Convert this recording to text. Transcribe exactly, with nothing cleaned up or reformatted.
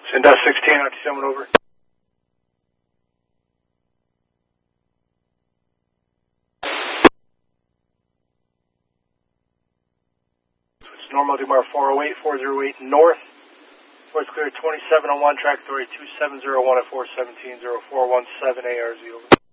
Send out sixteen, R T seven over. It's normal Dumar four oh eight, four oh eight north. Force clear twenty-seven on one, track authority two seven zero one at four seventeen, zero four one seven A R Z over.